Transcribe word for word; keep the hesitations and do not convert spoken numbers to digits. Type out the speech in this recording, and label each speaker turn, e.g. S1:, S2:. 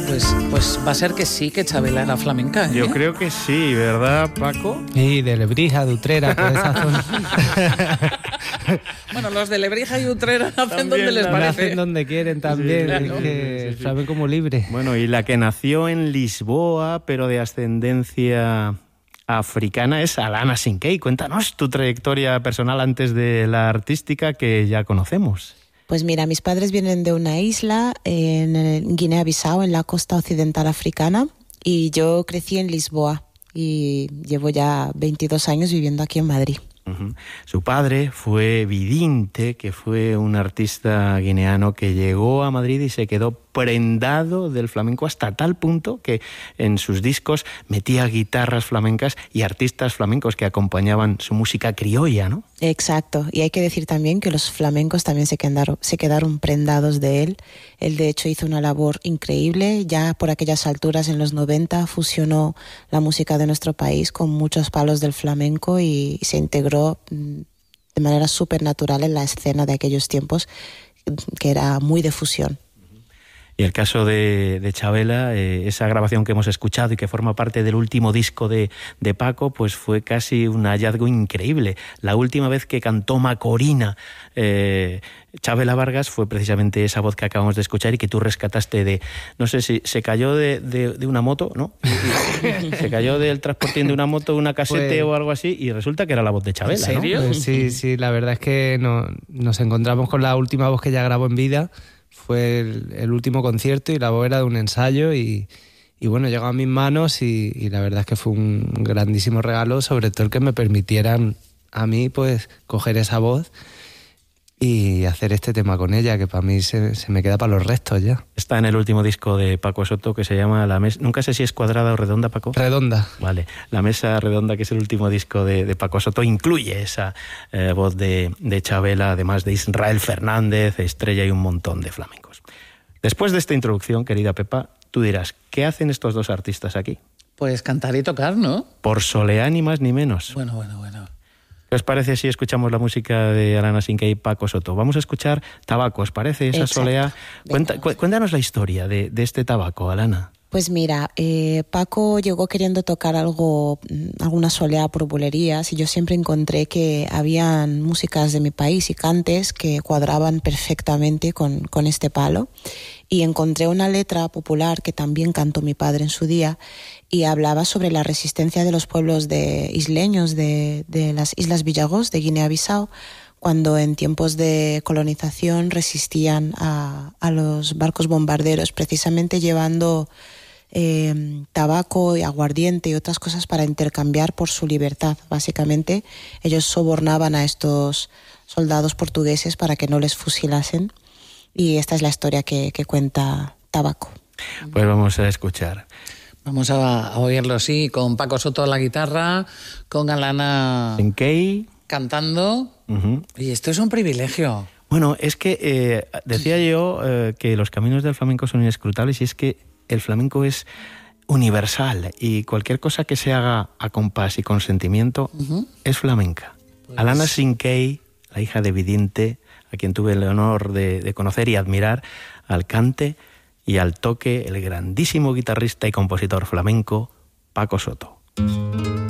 S1: Pues, pues va a ser que sí, que Chabela era flamenca, ¿eh?
S2: Yo creo que sí, ¿verdad, Paco?
S3: Sí, de Lebrija, de Utrera, toda esa zona.
S1: Bueno, los de Lebrija y Utrera hacen
S2: También
S1: donde les
S2: la
S1: parece.
S3: Hacen donde quieren también,
S1: Sí, claro.
S3: es que
S2: Sí, sí, sí.
S3: saben como libre.
S2: Bueno, y la que nació en Lisboa, pero de ascendencia africana, es Alana Sinkey. Cuéntanos tu trayectoria personal antes de la artística que ya conocemos.
S4: Pues mira, mis padres vienen de una isla en Guinea-Bissau, en la costa occidental africana, y yo crecí en Lisboa y llevo ya veintidós años viviendo aquí en Madrid.
S2: Uh-huh. Su padre fue Vidinte, que fue un artista guineano que llegó a Madrid y se quedó prendado del flamenco hasta tal punto que en sus discos metía guitarras flamencas y artistas flamencos que acompañaban su música criolla, ¿no?
S4: Exacto, y hay que decir también que los flamencos también se quedaron, se quedaron prendados de él. Él de hecho hizo una labor increíble, ya por aquellas alturas en los noventa fusionó la música de nuestro país con muchos palos del flamenco y se integró de manera súper natural en la escena de aquellos tiempos, que era muy de fusión.
S2: Y el caso de, de Chabela, eh, esa grabación que hemos escuchado y que forma parte del último disco de, de Paco, pues fue casi un hallazgo increíble. La última vez que cantó Macorina eh, Chabela Vargas fue precisamente esa voz que acabamos de escuchar y que tú rescataste de, no sé si se cayó de, de, de una moto, ¿no? Se cayó del transportín de una moto, una casete pues, o algo así, y resulta que era la voz de Chabela,
S1: ¿en serio?
S2: ¿no?
S3: Pues sí, sí, la verdad es que no, nos encontramos con la última voz que ella grabó en vida. Fue el, el último concierto y la voz era de un ensayo y, y bueno, llegó a mis manos y, y la verdad es que fue un grandísimo regalo, sobre todo el que me permitieran a mí pues coger esa voz y hacer este tema con ella, que para mí se, se me queda para los restos ya.
S2: Está en el último disco de Paco Soto que se llama La Mesa... Nunca sé si es cuadrada o redonda, Paco.
S3: Redonda.
S2: Vale, La Mesa Redonda, que es el último disco de, de Paco Soto, incluye esa eh, voz de, de Chabela, además de Israel Fernández, Estrella y un montón de flamencos. Después de esta introducción, querida Pepa, tú dirás, ¿qué hacen estos dos artistas aquí?
S1: Pues cantar y tocar, ¿no?
S2: Por soleá ni más ni menos.
S1: Bueno, bueno, bueno.
S2: ¿Qué os parece si escuchamos la música de Alana Sinkey y Paco Soto? Vamos a escuchar Tabaco, ¿os parece esa
S4: Exacto.
S2: soleá? Cuenta,
S4: Venga,
S2: cu- cuéntanos la historia de, de este tabaco, Alana.
S4: Pues mira, eh, Paco llegó queriendo tocar algo, alguna soleá por bulerías, y yo siempre encontré que habían músicas de mi país y cantes que cuadraban perfectamente con, con este palo. Y encontré una letra popular que también cantó mi padre en su día y hablaba sobre la resistencia de los pueblos de isleños de, de las Islas Villagós de Guinea-Bissau, cuando en tiempos de colonización resistían a, a los barcos bombarderos, precisamente llevando eh, tabaco y aguardiente y otras cosas para intercambiar por su libertad. Básicamente, ellos sobornaban a estos soldados portugueses para que no les fusilasen, y esta es la historia que, que cuenta Tabaco.
S2: Pues vamos a escuchar.
S1: Vamos a, a oírlo, sí, con Paco Soto a la guitarra, con Alana
S2: Sinkey.
S1: cantando.
S2: Uh-huh.
S1: Y esto es un privilegio.
S2: Bueno, es que eh, decía yo eh, que los caminos del flamenco son inescrutables, y es que el flamenco es universal y cualquier cosa que se haga a compás y con sentimiento uh-huh. es flamenca. Pues... Alana Sinkey, la hija de Vidinte, a quien tuve el honor de, de conocer y admirar, al cante y al toque el grandísimo guitarrista y compositor flamenco Paco Soto.